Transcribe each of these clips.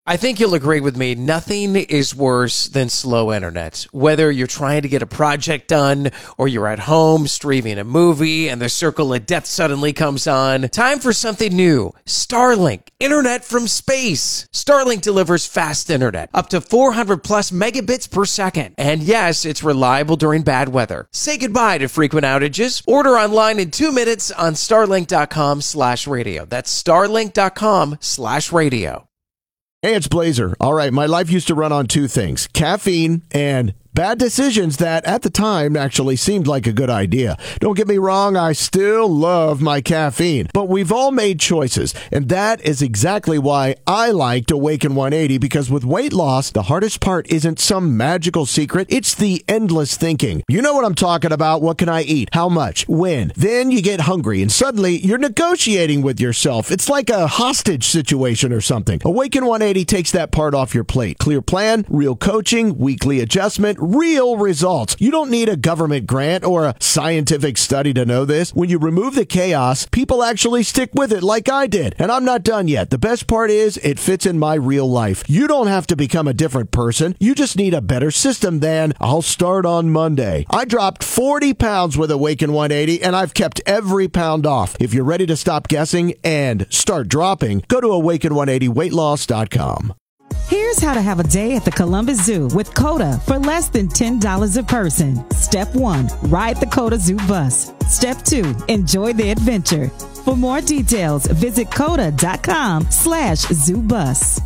I think you'll agree with me. Nothing is worse than slow internet. Whether you're trying to get a project done or you're at home streaming a movie and the circle of death suddenly comes on, time for something new. Starlink, internet from space. Starlink delivers fast internet, up to 400 plus megabits per second. And yes, it's reliable during bad weather. Say goodbye to frequent outages. Order online in 2 minutes on starlink.com/radio. That's starlink.com/radio. Hey, it's Blazer. All right, my life used to run on two things, caffeine and bad decisions that at the time actually seemed like a good idea. Don't get me wrong, I still love my caffeine, but we've all made choices, and that is exactly why I liked Awaken 180, because with weight loss, the hardest part isn't some magical secret, it's the endless thinking. You know what I'm talking about. What can I eat? How much? When? Then you get hungry, and suddenly you're negotiating with yourself. It's like a hostage situation or something. Awaken 180 takes that part off your plate. Clear plan, real coaching, weekly adjustment, real results. You don't need a government grant or a scientific study to know this. When you remove the chaos, people actually stick with it like I did. And I'm not done yet. The best part is it fits in my real life. You don't have to become a different person. You just need a better system than I'll start on Monday. I dropped 40 pounds with Awaken 180 and I've kept every pound off. If you're ready to stop guessing and start dropping, go to awaken180weightloss.com. Here's how to have a day at the Columbus Zoo with COTA for less than $10 a person. Step 1, ride the COTA Zoo bus. Step 2, enjoy the adventure. For more details, visit COTA.com/zoobus.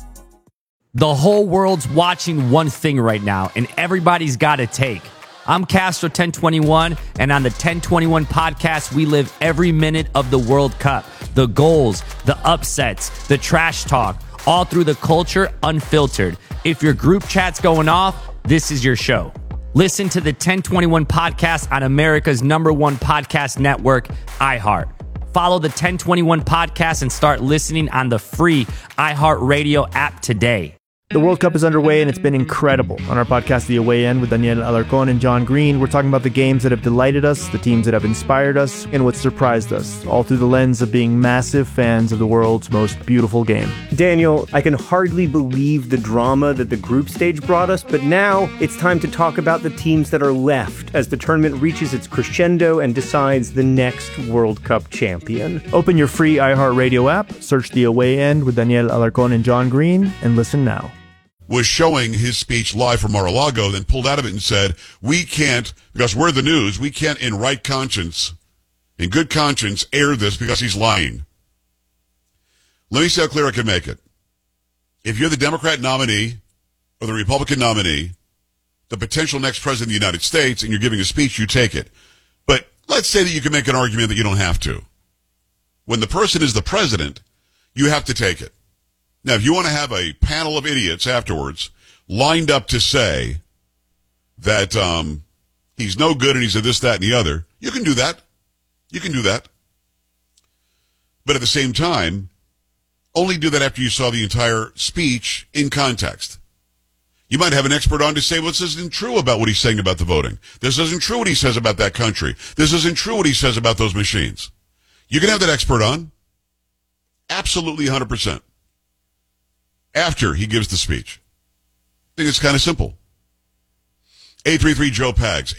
The whole world's watching one thing right now, and everybody's got a take. I'm Castro 1021, and on the 1021 podcast, we live every minute of the World Cup. The goals, the upsets, the trash talk, all through the culture, unfiltered. If your group chat's going off, this is your show. Listen to the 1021 podcast on America's #1 podcast network, iHeart. Follow the 1021 podcast and start listening on the free iHeartRadio app today. The World Cup is underway, and it's been incredible. On our podcast, The Away End, with Daniel Alarcón and John Green, we're talking about the games that have delighted us, the teams that have inspired us, and what surprised us, all through the lens of being massive fans of the world's most beautiful game. Daniel, I can hardly believe the drama that the group stage brought us, but now it's time to talk about the teams that are left as the tournament reaches its crescendo and decides the next World Cup champion. Open your free iHeartRadio app, search The Away End with Daniel Alarcón and John Green, and listen now. Was showing his speech live from Mar-a-Lago, then pulled out of it and said, we can't, because we're the news, we can't in right conscience, in good conscience, air this because he's lying. Let me see how clear I can make it. If you're the Democrat nominee or the Republican nominee, the potential next president of the United States, and you're giving a speech, you take it. But let's say that you can make an argument that you don't have to. When the person is the president, you have to take it. Now, if you want to have a panel of idiots afterwards lined up to say that he's no good and he's a this, that, and the other, you can do that. You can do that. But at the same time, only do that after you saw the entire speech in context. You might have an expert on to say, well, this isn't true about what he's saying about the voting. This isn't true what he says about that country. This isn't true what he says about those machines. You can have that expert on. Absolutely 100%. After he gives the speech. I think it's kind of simple. 833-JOE-PAGS,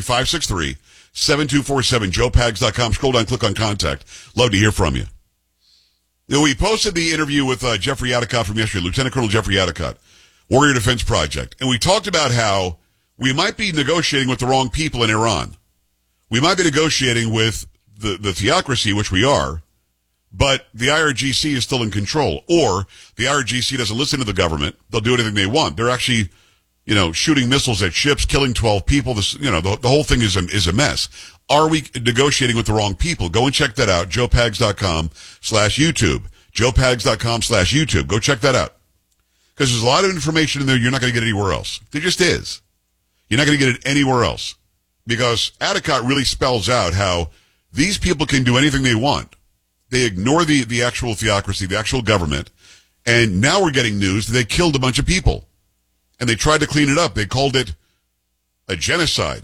833-563-7247, joepags.com. Scroll down, click on contact. Love to hear from you. You know, we posted the interview with Jeffrey Addicott from yesterday, Lieutenant Colonel Jeffrey Addicott, Warrior Defense Project. And we talked about how we might be negotiating with the wrong people in Iran. We might be negotiating with the theocracy, which we are, but the IRGC is still in control. Or the IRGC doesn't listen to the government. They'll do anything they want. They're actually, shooting missiles at ships, killing 12 people. This, the whole thing is a mess. Are we negotiating with the wrong people? Go and check that out. joepags.com/YouTube. joepags.com/YouTube. Go check that out. Because there's a lot of information in there you're not going to get anywhere else. There just is. You're not going to get it anywhere else. Because Addicott really spells out how these people can do anything they want. They ignore the actual theocracy, the actual government, and now we're getting news that they killed a bunch of people. And they tried to clean it up. They called it a genocide.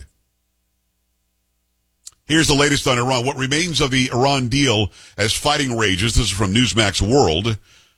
Here's the latest on Iran. What remains of the Iran deal as fighting rages. This is from Newsmax World.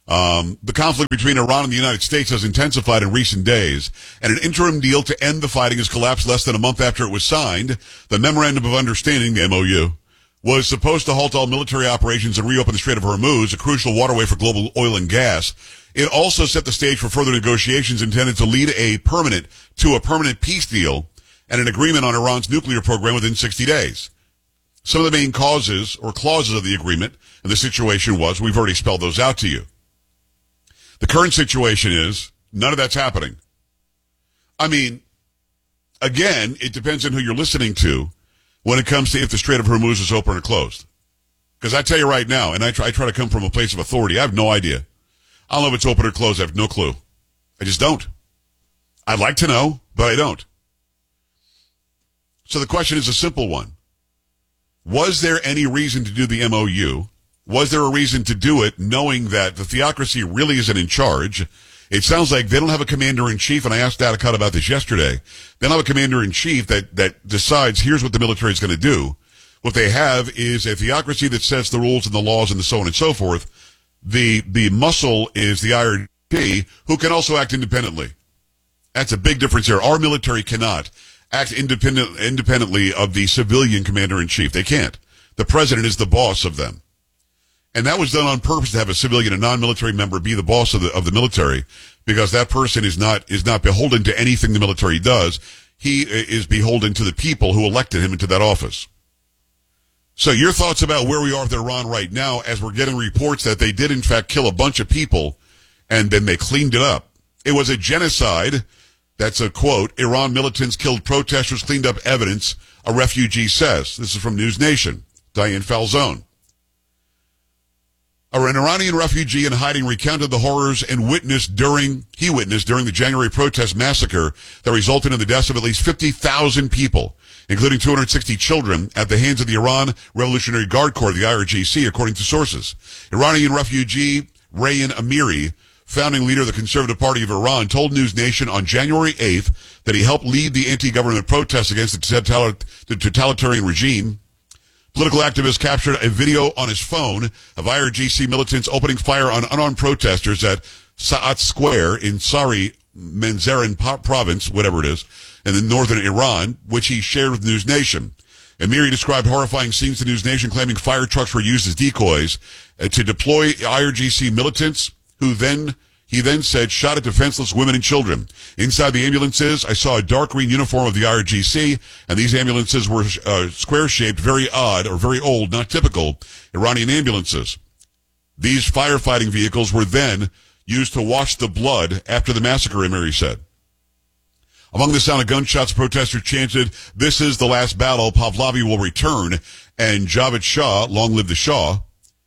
The conflict between Iran and the United States has intensified in recent days, and an interim deal to end the fighting has collapsed less than a month after it was signed. The Memorandum of Understanding, the MOU, was supposed to halt all military operations and reopen the Strait of Hormuz, a crucial waterway for global oil and gas. It also set the stage for further negotiations intended to lead to a permanent peace deal and an agreement on Iran's nuclear program within 60 days. Some of the main causes or clauses of the agreement and the situation was, we've already spelled those out to you. The current situation is none of that's happening. I mean, again, it depends on who you're listening to when it comes to if the Strait of Hormuz is open or closed. Because I tell you right now, and I try to come from a place of authority, I have no idea. I don't know if it's open or closed. I have no clue. I just don't. I'd like to know, but I don't. So the question is a simple one. Was there any reason to do the MOU? Was there a reason to do it knowing that the theocracy really isn't in charge? It sounds like they don't have a commander-in-chief, and I asked Adicott about this yesterday. They don't have a commander-in-chief that decides here's what the military is going to do. What they have is a theocracy that sets the rules and the laws and so on and so forth. The muscle is the IRGC, who can also act independently. That's a big difference here. Our military cannot act independently of the civilian commander-in-chief. They can't. The president is the boss of them. And that was done on purpose to have a civilian, a non-military member, be the boss of the military, because that person is not beholden to anything the military does. He is beholden to the people who elected him into that office. So your thoughts about where we are with Iran right now, as we're getting reports that they did in fact kill a bunch of people, and then they cleaned it up. It was a genocide. That's a quote. Iran militants killed protesters, cleaned up evidence, a refugee says. This is from News Nation. Diane Falzone. An Iranian refugee in hiding recounted the horrors and witnessed during the January protest massacre that resulted in the deaths of at least 50,000 people, including 260 children, at the hands of the Iran Revolutionary Guard Corps, the IRGC, according to sources. Iranian refugee Rayan Amiri, founding leader of the Conservative Party of Iran, told News Nation on January 8th that he helped lead the anti-government protests against the totalitarian regime. Political activists captured a video on his phone of IRGC militants opening fire on unarmed protesters at Sa'at Square in Sari Manzaran province, whatever it is, in northern Iran, which he shared with News Nation. Amiri described horrifying scenes to News Nation, claiming fire trucks were used as decoys to deploy IRGC militants, who he then said shot at defenseless women and children. Inside the ambulances, I saw a dark green uniform of the IRGC, and these ambulances were square-shaped, very odd, or very old, not typical Iranian ambulances. These firefighting vehicles were then used to wash the blood after the massacre, Amiri said. Among the sound of gunshots, protesters chanted, "This is the last battle, Pahlavi will return," and Javed Shah, long live the Shah.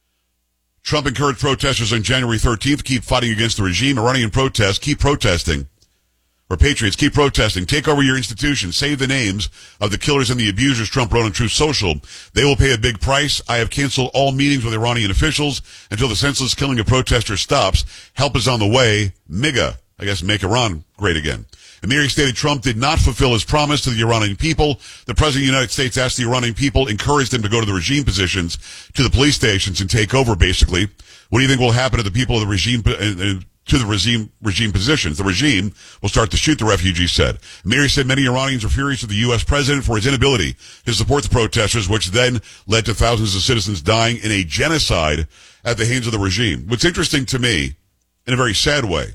Trump encouraged protesters on January 13th to keep fighting against the regime. Iranian protests, keep protesting. Or patriots, keep protesting. Take over your institutions. Save the names of the killers and the abusers, Trump wrote on Truth Social. They will pay a big price. I have canceled all meetings with Iranian officials until the senseless killing of protesters stops. Help is on the way. MIGA, I guess make Iran great again. Amiri stated Trump did not fulfill his promise to the Iranian people. The President of the United States asked the Iranian people, encouraged them to go to the regime positions, to the police stations, and take over, basically. What do you think will happen to the people of the regime, to the regime positions? The regime will start to shoot, the refugee said. Amiri said many Iranians are furious with the U.S. president for his inability to support the protesters, which then led to thousands of citizens dying in a genocide at the hands of the regime. What's interesting to me, in a very sad way,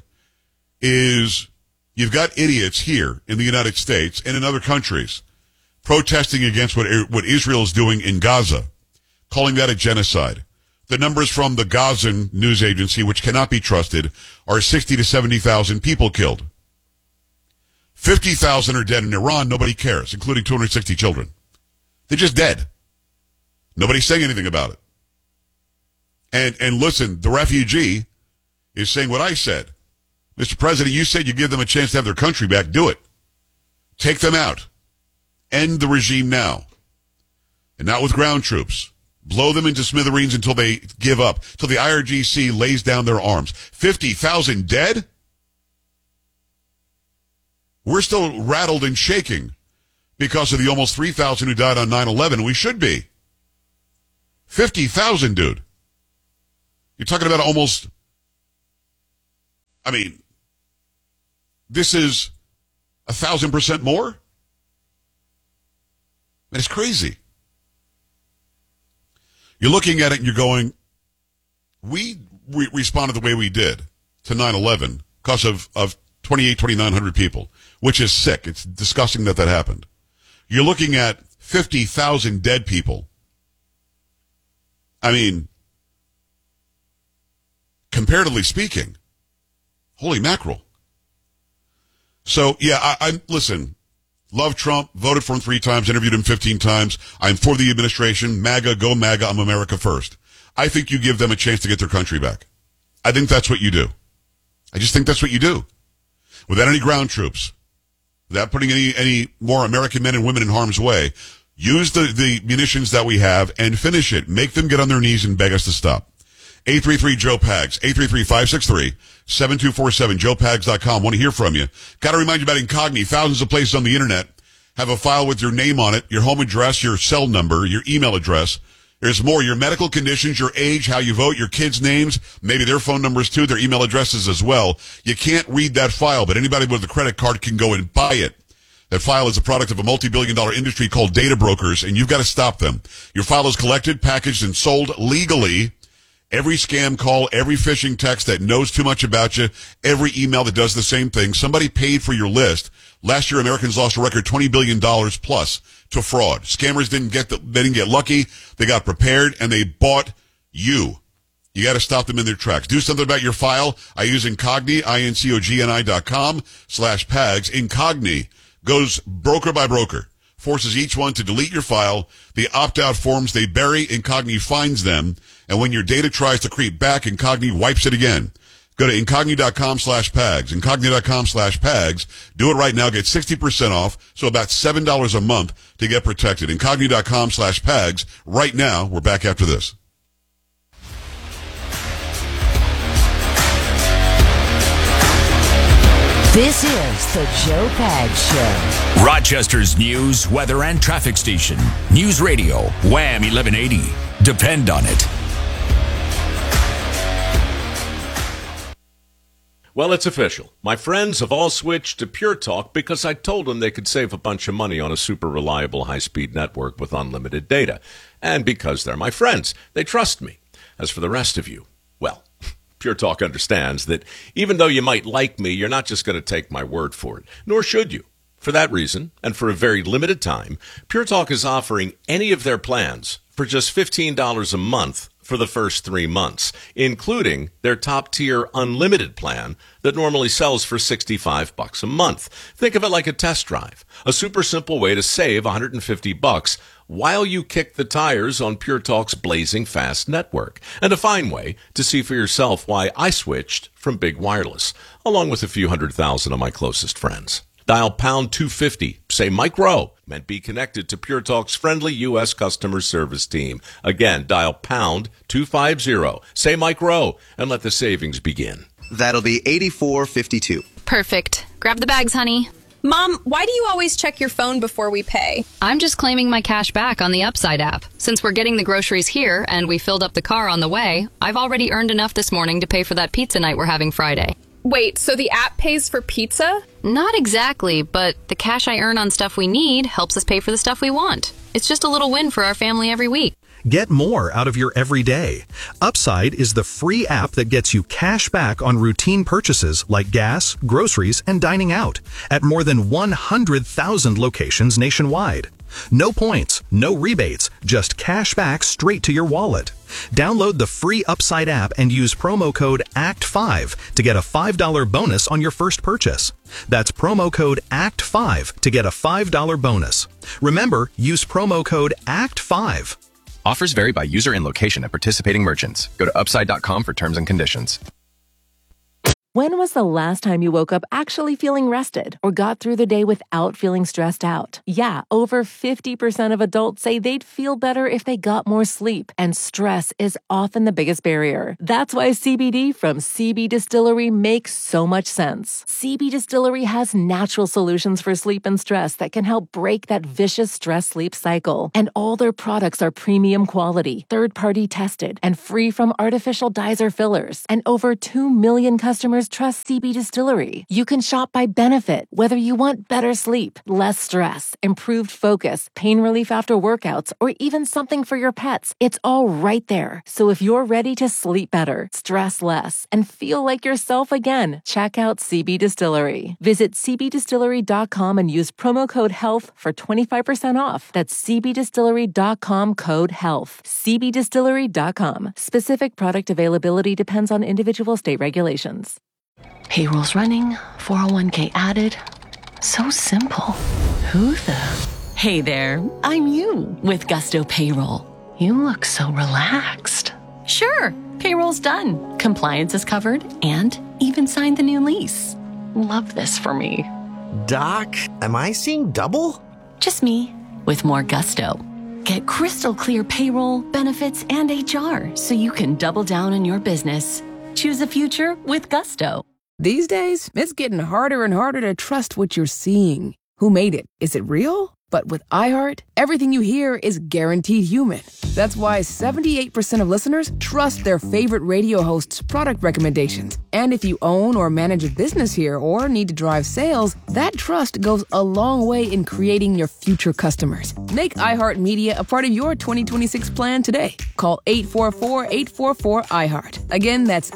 is you've got idiots here in the United States and in other countries protesting against what Israel is doing in Gaza, calling that a genocide. The numbers from the Gazan news agency, which cannot be trusted, are 60 to 70,000 people killed. 50,000 are dead in Iran. Nobody cares, including 260 children. They're just dead. Nobody's saying anything about it. And listen, the refugee is saying what I said. Mr. President, you said you give them a chance to have their country back. Do it. Take them out. End the regime now. And not with ground troops. Blow them into smithereens until they give up, till the IRGC lays down their arms. 50,000 dead? We're still rattled and shaking because of the almost 3,000 who died on 9/11. We should be. 50,000, dude. You're talking about almost I mean, this is 1,000% more? And it's crazy. You're looking at it and you're going, we responded the way we did to 9/11 because of 2,900 people, which is sick. It's disgusting that happened. You're looking at 50,000 dead people. I mean, comparatively speaking, holy mackerel. So, yeah, I listen, love Trump, voted for him 3 times, interviewed him 15 times. I'm for the administration. MAGA, go MAGA, I'm America first. I think you give them a chance to get their country back. I think that's what you do. I just think that's what you do. Without any ground troops, without putting any more American men and women in harm's way, use the munitions that we have and finish it. Make them get on their knees and beg us to stop. 833-JOE-PAGS, 833-563-7247, joepags.com. Want to hear from you. Got to remind you about Incogni. Thousands of places on the internet have a file with your name on it, your home address, your cell number, your email address. There's more, your medical conditions, your age, how you vote, your kids' names, maybe their phone numbers too, their email addresses as well. You can't read that file, but anybody with a credit card can go and buy it. That file is a product of a multi-billion-dollar industry called data brokers, and you've got to stop them. Your file is collected, packaged, and sold legally. Every scam call, every phishing text that knows too much about you, every email that does the same thing, somebody paid for your list. Last year, Americans lost a record $20 billion plus to fraud. Scammers didn't get lucky. They got prepared and they bought you. You got to stop them in their tracks. Do something about your file. I use Incogni, incogni.com/PAGS. Incogni goes broker by broker, forces each one to delete your file. The opt-out forms they bury, Incogni finds them. And when your data tries to creep back, Incogni wipes it again. Go to incogni.com/PAGS, incogni.com/PAGS. Do it right now. Get 60% off, so about $7 a month to get protected. Incogni.com/PAGS. Right now, we're back after this. This is the Joe Pags Show. Rochester's news, weather, and traffic station. News Radio, Wham 1180. Depend on it. Well, it's official. My friends have all switched to Pure Talk because I told them they could save a bunch of money on a super reliable high-speed network with unlimited data. And because they're my friends, they trust me. As for the rest of you, well, Pure Talk understands that even though you might like me, you're not just going to take my word for it, nor should you. For that reason, and for a very limited time, Pure Talk is offering any of their plans for just $15 a month for the first 3 months, including their top-tier unlimited plan that normally sells for $65 a month. Think of it like a test drive, a super simple way to save $150 while you kick the tires on Pure Talk's blazing fast network, and a fine way to see for yourself why I switched from Big Wireless, along with a few 100,000 of my closest friends. Dial pound 250, say Mike Rowe, and be connected to Pure Talk's friendly U.S. customer service team. Again, dial pound 250, say Mike Rowe, and let the savings begin. That'll be $84.52. Perfect. Grab the bags, honey. Mom, why do you always check your phone before we pay? I'm just claiming my cash back on the Upside app. Since we're getting the groceries here and we filled up the car on the way, I've already earned enough this morning to pay for that pizza night we're having Friday. Wait, so the app pays for pizza? Not exactly, but the cash I earn on stuff we need helps us pay for the stuff we want. It's just a little win for our family every week. Get more out of your everyday. Upside is the free app that gets you cash back on routine purchases like gas, groceries, and dining out at more than 100,000 locations nationwide. No points, no rebates, just cash back straight to your wallet. Download the free Upside app and use promo code ACT5 to get a $5 bonus on your first purchase. That's promo code ACT5 to get a $5 bonus. Remember, use promo code ACT5. Offers vary by user and location at participating merchants. Go to upside.com for terms and conditions. When was the last time you woke up actually feeling rested or got through the day without feeling stressed out? Yeah, over 50% of adults say they'd feel better if they got more sleep, and stress is often the biggest barrier. That's why CBD from CB Distillery makes so much sense. CB Distillery has natural solutions for sleep and stress that can help break that vicious stress-sleep cycle. And all their products are premium quality, third-party tested, and free from artificial dyes or fillers. And over 2 million customers just trust CB Distillery. You can shop by benefit, whether you want better sleep, less stress, improved focus, pain relief after workouts, or even something for your pets. It's all right there. So if you're ready to sleep better, stress less, and feel like yourself again, check out CB Distillery. Visit cbdistillery.com and use promo code HEALTH for 25% off. That's cbdistillery.com, code HEALTH. cbdistillery.com. Specific product availability depends on individual state regulations. Payroll's running, 401k added. So simple. Who the? Hey there, I'm you with Gusto Payroll. You look so relaxed. Sure, payroll's done. Compliance is covered and even signed the new lease. Love this for me. Doc, am I seeing double? Just me with more gusto. Get crystal clear payroll, benefits, and HR so you can double down on your business. Choose a future with Gusto. These days, it's getting harder and harder to trust what you're seeing. Who made it? Is it real? But with iHeart, everything you hear is guaranteed human. That's why 78% of listeners trust their favorite radio hosts' product recommendations. And if you own or manage a business here or need to drive sales, that trust goes a long way in creating your future customers. Make iHeart Media a part of your 2026 plan today. Call 844-844-iHeart. Again, that's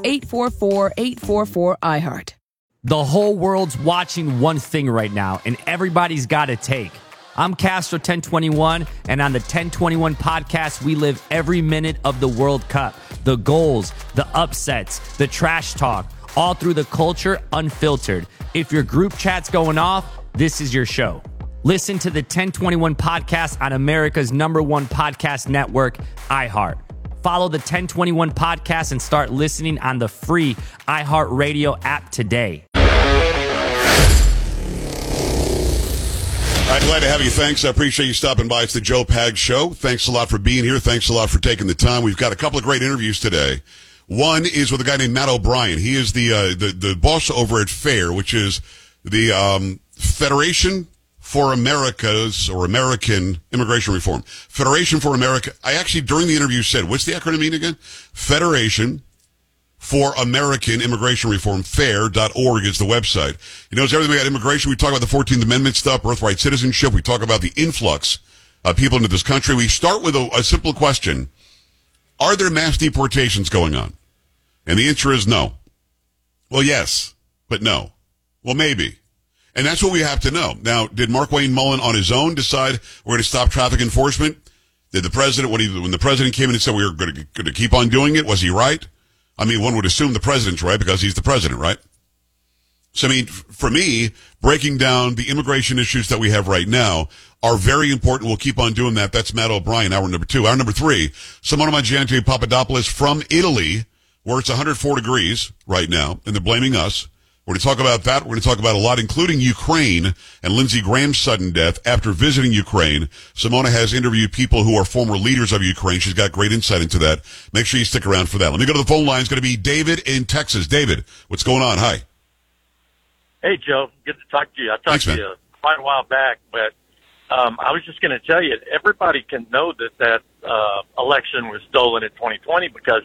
844-844-iHeart. The whole world's watching one thing right now, and everybody's got a take. I'm Castro 1021, and on the 1021 podcast, we live every minute of the World Cup. The goals, the upsets, the trash talk, all through the culture, unfiltered. If your group chat's going off, this is your show. Listen to the 1021 podcast on America's #1 podcast network, iHeart. Follow the 1021 podcast and start listening on the free iHeartRadio app today. All right, glad to have you. Thanks. I appreciate you stopping by. It's the Joe Pags Show. Thanks a lot for being here. Thanks a lot for taking the time. We've got a couple of great interviews today. One is with a guy named Matt O'Brien. He is the boss over at FAIR, which is the Federation for America's or American Immigration Reform. Federation for America. I actually, during the interview, said, what's the acronym mean again? Federation for American Immigration Reform. FAIR.org is the website. He knows everything about immigration. We talk about the 14th Amendment stuff, birthright citizenship. We talk about the influx of people into this country. We start with a simple question. Are there mass deportations going on? And the answer is no. Well, yes, but no. Well, maybe. And that's what we have to know. Now, did Mark Wayne Mullen on his own decide we're going to stop traffic enforcement? Did the president, when the president came in and said we were going to keep on doing it, was he right? I mean, one would assume the president's right because he's the president, right? So, I mean, for me, breaking down the immigration issues that we have right now are very important. We'll keep on doing that. That's Matt O'Brien, hour number 2. Hour number 3, Simona Mangiante Papadopoulos from Italy, where it's 104 degrees right now, and they're blaming us. We're going to talk about that. We're going to talk about a lot, including Ukraine and Lindsey Graham's sudden death. After visiting Ukraine, Simona has interviewed people who are former leaders of Ukraine. She's got great insight into that. Make sure you stick around for that. Let me go to the phone line. It's going to be David in Texas. David, what's going on? Hi. Hey, Joe. Good to talk to you. I talked to you quite a while back, but I was just going to tell you, everybody can know that election was stolen in 2020 because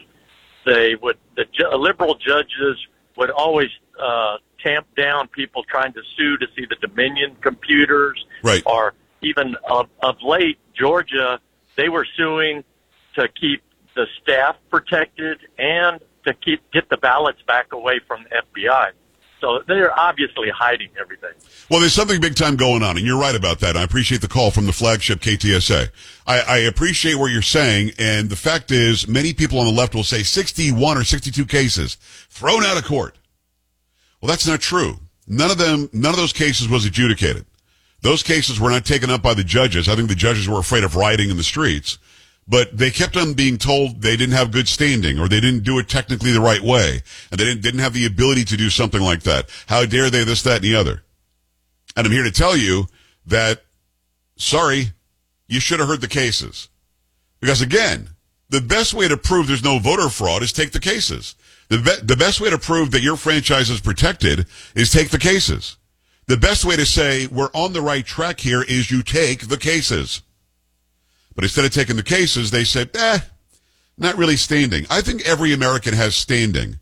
liberal judges would always tamp down people trying to sue to see the Dominion computers. Right. Or even of late, Georgia, they were suing to keep the staff protected and to get the ballots back away from the FBI. So they're obviously hiding everything. Well, there's something big time going on, and you're right about that. I appreciate the call from the flagship KTSA. I appreciate what you're saying, and the fact is many people on the left will say 61 or 62 cases thrown out of court. Well, that's not true. None of those cases was adjudicated. Those cases were not taken up by the judges. I think the judges were afraid of rioting in the streets. But they kept on being told they didn't have good standing or they didn't do it technically the right way. And they didn't have the ability to do something like that. How dare they, this, that, and the other. And I'm here to tell you that, sorry, you should have heard the cases. Because again, the best way to prove there's no voter fraud is take the cases. The best way to prove that your franchise is protected is take the cases. The best way to say we're on the right track here is you take the cases. But instead of taking the cases, they said, not really standing. I think every American has standing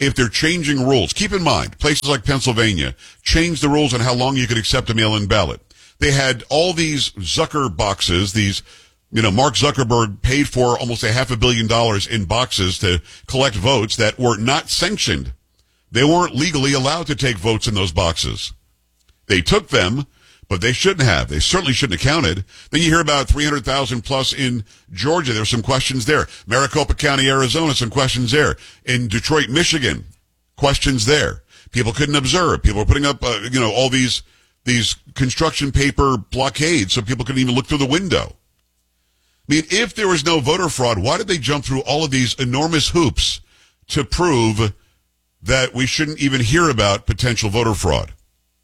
if they're changing rules. Keep in mind, places like Pennsylvania changed the rules on how long you could accept a mail-in ballot. They had all these Zucker boxes, Mark Zuckerberg paid for almost $500 million in boxes to collect votes that were not sanctioned. They weren't legally allowed to take votes in those boxes. They took them, but they shouldn't have. They certainly shouldn't have counted. Then you hear about 300,000 plus in Georgia. There's some questions there. Maricopa County, Arizona, some questions there. In Detroit, Michigan, questions there. People couldn't observe. People were putting up, all these construction paper blockades so people couldn't even look through the window. I mean, if there was no voter fraud, why did they jump through all of these enormous hoops to prove that we shouldn't even hear about potential voter fraud?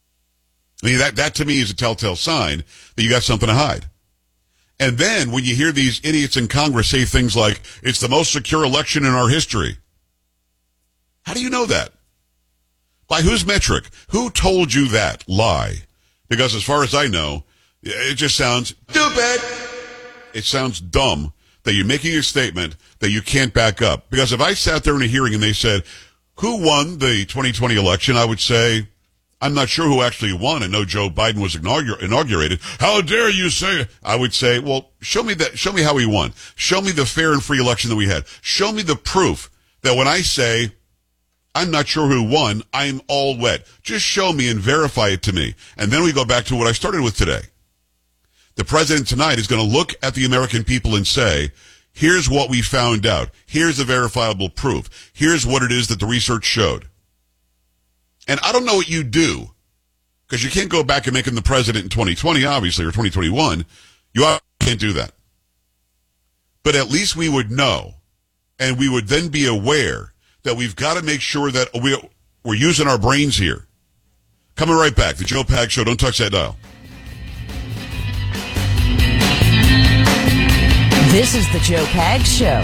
I mean, that to me is a telltale sign that you got something to hide. And then when you hear these idiots in Congress say things like, it's the most secure election in our history. How do you know that? By whose metric? Who told you that lie? Because as far as I know, it just sounds stupid. It sounds dumb that you're making a statement that you can't back up. Because if I sat there in a hearing and they said, who won the 2020 election, I would say, I'm not sure who actually won. I know Joe Biden was inaugurated. How dare you say it? I would say, well, show me how he won. Show me the fair and free election that we had. Show me the proof that when I say, I'm not sure who won, I'm all wet. Just show me and verify it to me. And then we go back to what I started with today. The president tonight is going to look at the American people and say, here's what we found out. Here's the verifiable proof. Here's what it is that the research showed. And I don't know what you do, because you can't go back and make him the president in 2020, obviously, or 2021. You can't do that. But at least we would know, and we would then be aware that we've got to make sure that we're using our brains here. Coming right back, the Joe Pag Show. Don't touch that dial. This is the Joe Pag Show.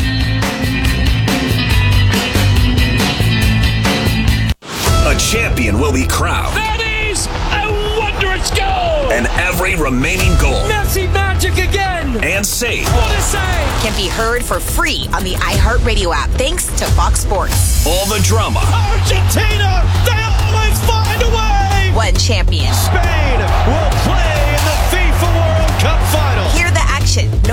A champion will be crowned. That is a wondrous goal! And every remaining goal. Messi magic again! And save. What a save! Can be heard for free on the iHeartRadio app, thanks to Fox Sports. All the drama. Argentina! They always find a way! One champion. Spain!